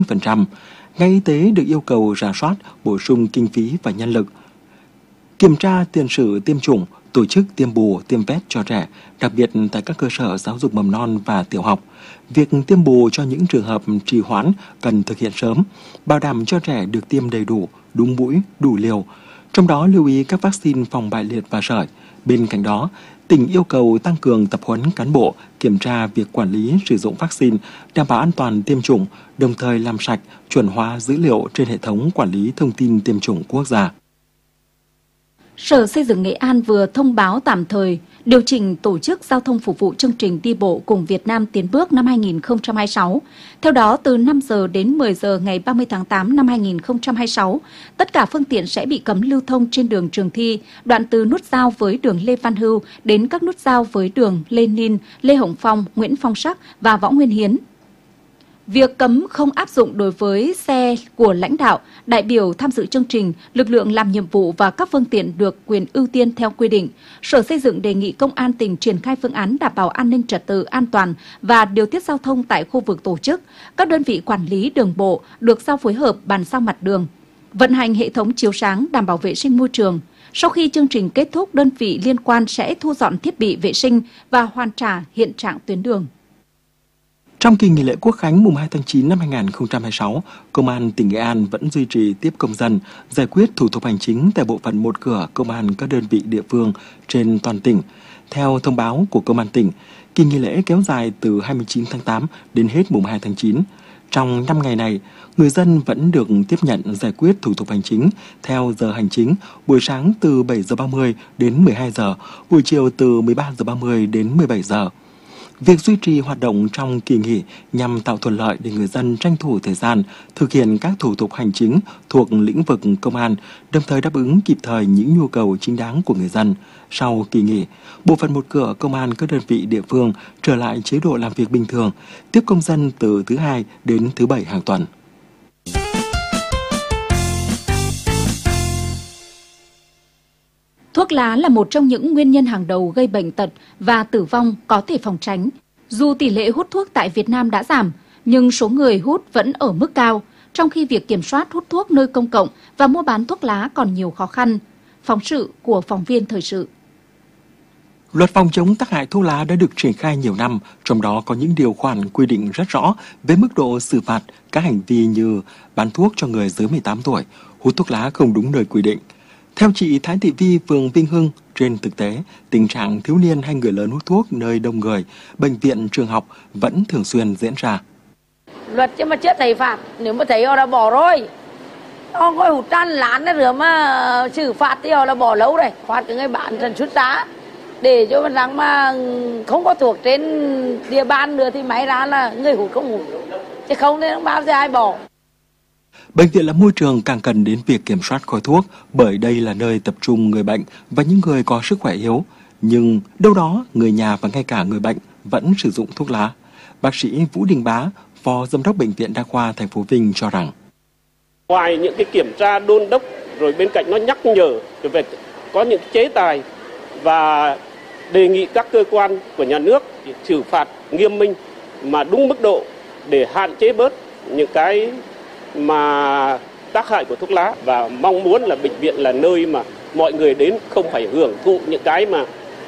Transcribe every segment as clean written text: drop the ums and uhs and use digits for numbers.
40%. Ngành y tế được yêu cầu rà soát, bổ sung kinh phí và nhân lực, kiểm tra tiền sử tiêm chủng, tổ chức tiêm bù, tiêm vét cho trẻ, đặc biệt tại các cơ sở giáo dục mầm non và tiểu học. Việc tiêm bù cho những trường hợp trì hoãn cần thực hiện sớm, bảo đảm cho trẻ được tiêm đầy đủ, đúng mũi, đủ liều. Trong đó lưu ý các vaccine phòng bại liệt và sởi. Bên cạnh đó, tỉnh yêu cầu tăng cường tập huấn cán bộ, kiểm tra việc quản lý sử dụng vaccine, đảm bảo an toàn tiêm chủng, đồng thời làm sạch, chuẩn hóa dữ liệu trên hệ thống quản lý thông tin tiêm chủng quốc gia. Sở Xây dựng Nghệ An vừa thông báo tạm thời điều chỉnh tổ chức giao thông phục vụ chương trình đi bộ cùng Việt Nam tiến bước năm 2026. Theo đó, từ 5 giờ đến 10 giờ ngày 30 tháng 8 năm 2026, tất cả phương tiện sẽ bị cấm lưu thông trên đường Trường Thi, đoạn từ nút giao với đường Lê Văn Hưu đến các nút giao với đường Lê Ninh, Lê Hồng Phong, Nguyễn Phong Sắc và Võ Nguyên Hiến. Việc cấm không áp dụng đối với xe của lãnh đạo, đại biểu tham dự chương trình, lực lượng làm nhiệm vụ và các phương tiện được quyền ưu tiên theo quy định. Sở Xây dựng đề nghị Công an tỉnh triển khai phương án đảm bảo an ninh trật tự an toàn và điều tiết giao thông tại khu vực tổ chức. Các đơn vị quản lý đường bộ được giao phối hợp bàn giao mặt đường, vận hành hệ thống chiếu sáng đảm bảo vệ sinh môi trường. Sau khi chương trình kết thúc, đơn vị liên quan sẽ thu dọn thiết bị vệ sinh và hoàn trả hiện trạng tuyến đường. Trong kỳ nghỉ lễ Quốc khánh mùng 2 tháng 9 năm 2026, Công an tỉnh Nghệ An vẫn duy trì tiếp công dân, giải quyết thủ tục hành chính tại bộ phận một cửa Công an các đơn vị địa phương trên toàn tỉnh. Theo thông báo của Công an tỉnh, kỳ nghỉ lễ kéo dài từ 29 tháng 8 đến hết mùng 2 tháng 9. Trong 5 ngày này, người dân vẫn được tiếp nhận giải quyết thủ tục hành chính theo giờ hành chính, buổi sáng từ 7 giờ 30 đến 12 giờ, buổi chiều từ 13 giờ 30 đến 17 giờ. Việc duy trì hoạt động trong kỳ nghỉ nhằm tạo thuận lợi để người dân tranh thủ thời gian thực hiện các thủ tục hành chính thuộc lĩnh vực công an, đồng thời đáp ứng kịp thời những nhu cầu chính đáng của người dân. Sau kỳ nghỉ, bộ phận một cửa Công an các đơn vị địa phương trở lại chế độ làm việc bình thường, tiếp công dân từ thứ Hai đến thứ Bảy hàng tuần. Thuốc lá là một trong những nguyên nhân hàng đầu gây bệnh tật và tử vong có thể phòng tránh. Dù tỷ lệ hút thuốc tại Việt Nam đã giảm, nhưng số người hút vẫn ở mức cao, trong khi việc kiểm soát hút thuốc nơi công cộng và mua bán thuốc lá còn nhiều khó khăn. Phóng sự của phóng viên thời sự. Luật phòng chống tác hại thuốc lá đã được triển khai nhiều năm, trong đó có những điều khoản quy định rất rõ về mức độ xử phạt các hành vi như bán thuốc cho người dưới 18 tuổi, hút thuốc lá không đúng nơi quy định. Theo chị Thái Thị Vi, phường Vinh Hưng, trên thực tế, tình trạng thiếu niên hay người lớn hút thuốc nơi đông người, bệnh viện, trường học vẫn thường xuyên diễn ra. Luật chứ mà chưa thấy phạt, nếu mà thấy họ đã bỏ rồi. Họ có hút tràn lán rồi mà xử phạt thì họ đã bỏ lâu rồi. Phạt cái người bán trần xuất giá để cho mình rằng mà không có thuốc trên địa bàn nữa thì máy ra là người hút không hút. Chứ không thì không bao giờ ai bỏ. Bệnh viện là môi trường càng cần đến việc kiểm soát khói thuốc, bởi đây là nơi tập trung người bệnh và những người có sức khỏe yếu. Nhưng đâu đó, người nhà và ngay cả người bệnh vẫn sử dụng thuốc lá. Bác sĩ Vũ Đình Bá, Phó Giám đốc Bệnh viện Đa khoa thành phố Vinh cho rằng, ngoài những cái kiểm tra đôn đốc, rồi bên cạnh nó nhắc nhở về có những chế tài và đề nghị các cơ quan của nhà nước xử phạt nghiêm minh mà đúng mức độ để hạn chế bớt những cái mà tác hại của thuốc lá, và mong muốn là bệnh viện là nơi mà mọi người đến không phải hưởng thụ những cái mà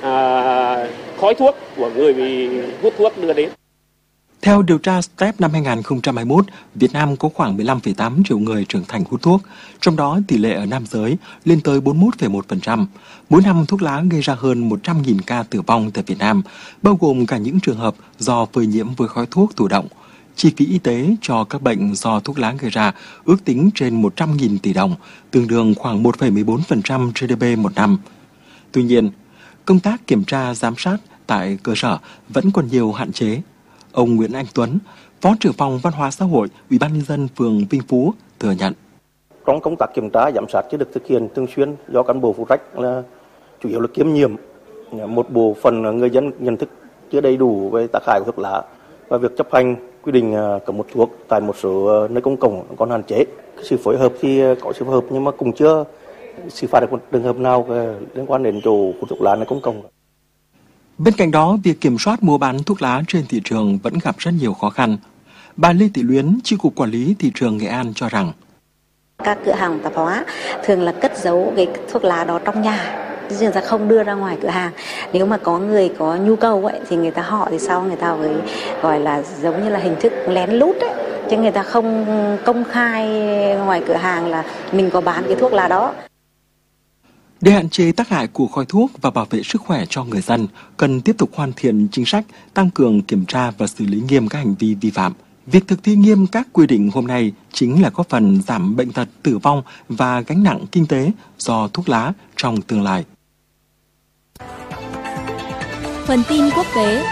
khói thuốc của người bị hút thuốc đưa đến. Theo điều tra STEP năm 2021, Việt Nam có khoảng 15,8 triệu người trưởng thành hút thuốc, trong đó tỷ lệ ở nam giới lên tới 41,1%. Mỗi năm thuốc lá gây ra hơn 100.000 ca tử vong tại Việt Nam, bao gồm cả những trường hợp do phơi nhiễm với khói thuốc thụ động. Chi phí y tế cho các bệnh do thuốc lá gây ra ước tính trên 100.000 tỷ đồng, tương đương khoảng 1,14% GDP một năm. Tuy nhiên, công tác kiểm tra giám sát tại cơ sở vẫn còn nhiều hạn chế. Ông Nguyễn Anh Tuấn, Phó trưởng phòng Văn hóa xã hội, Ủy ban nhân dân phường Vinh Phú thừa nhận. Trong công tác kiểm tra giám sát chưa được thực hiện thường xuyên do cán bộ phụ trách là chủ yếu là kiêm nhiệm. Một bộ phận người dân nhận thức chưa đầy đủ về tác hại của thuốc lá và việc chấp hành quy định cấm hút thuốc tại một số nơi công cộng còn hạn chế. Sự phối hợp thì có sự phối hợp nhưng mà cũng chưa xử phạt được một trường hợp nào liên quan đến chỗ hút thuốc lá nơi công cộng. Bên cạnh đó, việc kiểm soát mua bán thuốc lá trên thị trường vẫn gặp rất nhiều khó khăn. Bà Lê Thị Luyến, Chi cục Quản lý Thị trường Nghệ An cho rằng các cửa hàng tạp hóa thường là cất giấu cái thuốc lá đó trong nhà, chứ người ta không đưa ra ngoài cửa hàng. Nếu mà có người có nhu cầu ấy, thì người ta hỏi thì sau người ta mới gọi là giống như là hình thức lén lút ấy, chứ người ta không công khai ngoài cửa hàng là mình có bán cái thuốc lá đó. Để hạn chế tác hại của khói thuốc và bảo vệ sức khỏe cho người dân, cần tiếp tục hoàn thiện chính sách, tăng cường kiểm tra và xử lý nghiêm các hành vi vi phạm. Việc thực thi nghiêm các quy định hôm nay chính là góp phần giảm bệnh tật, tử vong và gánh nặng kinh tế do thuốc lá trong tương lai. Phần tin quốc tế.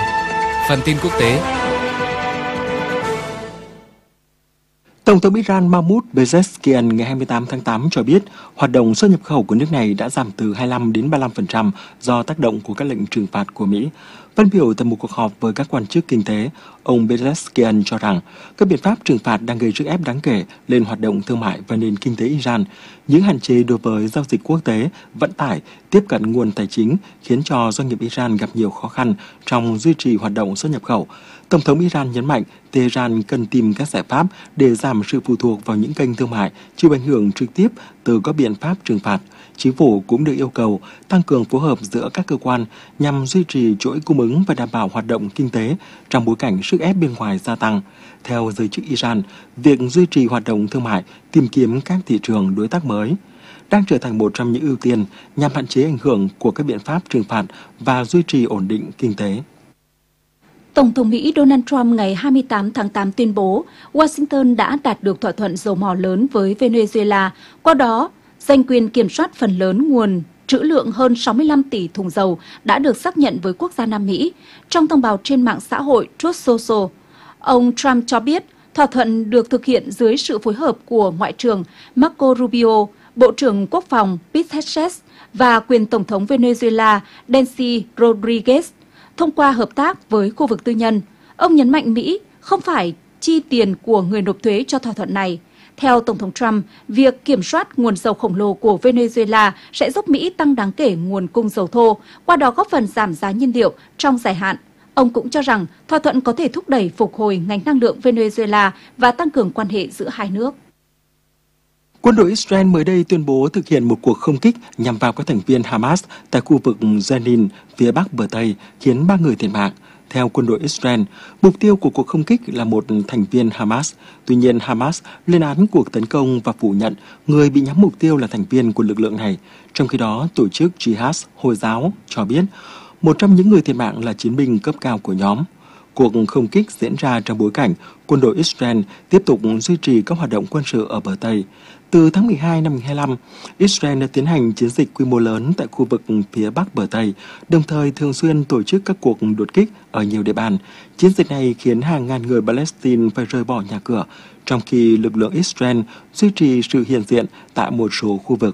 Tổng thống Iran Mahmoud Pezeshkian ngày 28 tháng 8 cho biết hoạt động xuất nhập khẩu của nước này đã giảm từ 25 đến 35% do tác động của các lệnh trừng phạt của Mỹ. Phát biểu tại một cuộc họp với các quan chức kinh tế, ông Pezeshkian cho rằng các biện pháp trừng phạt đang gây sức ép đáng kể lên hoạt động thương mại và nền kinh tế Iran. Những hạn chế đối với giao dịch quốc tế, vận tải, tiếp cận nguồn tài chính khiến cho doanh nghiệp Iran gặp nhiều khó khăn trong duy trì hoạt động xuất nhập khẩu. Tổng thống Iran nhấn mạnh Tehran cần tìm các giải pháp để giảm sự phụ thuộc vào những kênh thương mại chịu ảnh hưởng trực tiếp từ các biện pháp trừng phạt. Chính phủ cũng được yêu cầu tăng cường phối hợp giữa các cơ quan nhằm duy trì chuỗi cung ứng và đảm bảo hoạt động kinh tế trong bối cảnh sức ép bên ngoài gia tăng. Theo giới chức Iran, việc duy trì hoạt động thương mại, tìm kiếm các thị trường đối tác mới đang trở thành một trong những ưu tiên nhằm hạn chế ảnh hưởng của các biện pháp trừng phạt và duy trì ổn định kinh tế. Tổng thống Mỹ Donald Trump ngày 28 tháng 8 tuyên bố Washington đã đạt được thỏa thuận dầu mỏ lớn với Venezuela, qua đó giành quyền kiểm soát phần lớn nguồn trữ lượng hơn 65 tỷ thùng dầu đã được xác nhận với quốc gia Nam Mỹ. Trong thông báo trên mạng xã hội Truth Social, ông Trump cho biết thỏa thuận được thực hiện dưới sự phối hợp của Ngoại trưởng Marco Rubio, Bộ trưởng Quốc phòng Pete Hegseth và quyền Tổng thống Venezuela Delcy Rodriguez. Thông qua hợp tác với khu vực tư nhân, ông nhấn mạnh Mỹ không phải chi tiền của người nộp thuế cho thỏa thuận này. Theo Tổng thống Trump, việc kiểm soát nguồn dầu khổng lồ của Venezuela sẽ giúp Mỹ tăng đáng kể nguồn cung dầu thô, qua đó góp phần giảm giá nhiên liệu trong dài hạn. Ông cũng cho rằng thỏa thuận có thể thúc đẩy phục hồi ngành năng lượng Venezuela và tăng cường quan hệ giữa hai nước. Quân đội Israel mới đây tuyên bố thực hiện một cuộc không kích nhằm vào các thành viên Hamas tại khu vực Jenin, phía bắc bờ Tây, khiến 3 người thiệt mạng. Theo quân đội Israel, mục tiêu của cuộc không kích là một thành viên Hamas. Tuy nhiên, Hamas lên án cuộc tấn công và phủ nhận người bị nhắm mục tiêu là thành viên của lực lượng này. Trong khi đó, tổ chức Jihad Hồi giáo cho biết một trong những người thiệt mạng là chiến binh cấp cao của nhóm. Cuộc không kích diễn ra trong bối cảnh quân đội Israel tiếp tục duy trì các hoạt động quân sự ở bờ Tây. Từ tháng 12 năm 2025, Israel đã tiến hành chiến dịch quy mô lớn tại khu vực phía bắc bờ Tây, đồng thời thường xuyên tổ chức các cuộc đột kích ở nhiều địa bàn. Chiến dịch này khiến hàng ngàn người Palestine phải rời bỏ nhà cửa, trong khi lực lượng Israel duy trì sự hiện diện tại một số khu vực.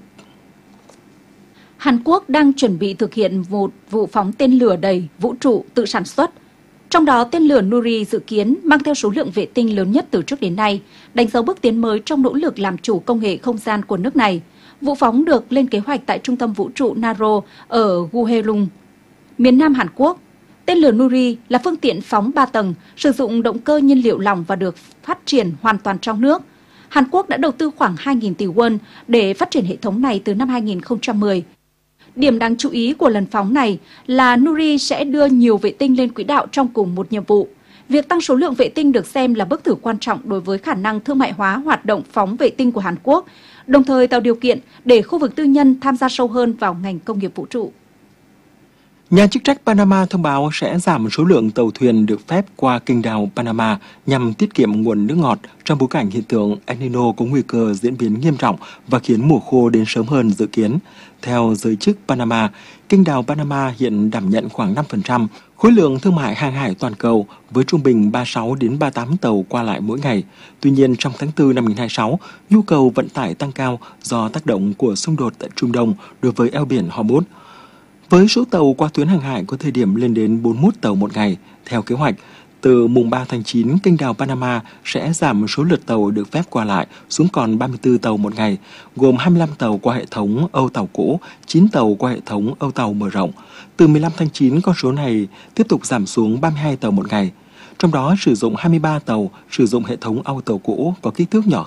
Hàn Quốc đang chuẩn bị thực hiện một vụ phóng tên lửa đầy vũ trụ tự sản xuất. Trong đó, tên lửa Nuri dự kiến mang theo số lượng vệ tinh lớn nhất từ trước đến nay, đánh dấu bước tiến mới trong nỗ lực làm chủ công nghệ không gian của nước này. Vụ phóng được lên kế hoạch tại Trung tâm Vũ trụ Naro ở Guheulung, miền Nam Hàn Quốc. Tên lửa Nuri là phương tiện phóng 3 tầng, sử dụng động cơ nhiên liệu lỏng và được phát triển hoàn toàn trong nước. Hàn Quốc đã đầu tư khoảng 2.000 tỷ won để phát triển hệ thống này từ năm 2010. Điểm đáng chú ý của lần phóng này là Nuri sẽ đưa nhiều vệ tinh lên quỹ đạo trong cùng một nhiệm vụ. Việc tăng số lượng vệ tinh được xem là bước thử quan trọng đối với khả năng thương mại hóa hoạt động phóng vệ tinh của Hàn Quốc, đồng thời tạo điều kiện để khu vực tư nhân tham gia sâu hơn vào ngành công nghiệp vũ trụ. Nhà chức trách Panama thông báo sẽ giảm số lượng tàu thuyền được phép qua kênh đào Panama nhằm tiết kiệm nguồn nước ngọt trong bối cảnh hiện tượng El Nino có nguy cơ diễn biến nghiêm trọng và khiến mùa khô đến sớm hơn dự kiến. Theo giới chức Panama, kênh đào Panama hiện đảm nhận khoảng 5% khối lượng thương mại hàng hải toàn cầu với trung bình 36 đến 38 tàu qua lại mỗi ngày. Tuy nhiên, trong tháng 4 năm 2026, nhu cầu vận tải tăng cao do tác động của xung đột tại Trung Đông đối với eo biển Hormuz. Với số tàu qua tuyến hàng hải có thời điểm lên đến 41 tàu một ngày, theo kế hoạch, từ mùng 3 tháng 9, kênh đào Panama sẽ giảm số lượt tàu được phép qua lại xuống còn 34 tàu một ngày, gồm 25 tàu qua hệ thống âu tàu cũ, 9 tàu qua hệ thống âu tàu mở rộng. Từ 15 tháng 9, con số này tiếp tục giảm xuống 32 tàu một ngày. trong đó sử dụng 23 tàu sử dụng hệ thống auto cũ có kích thước nhỏ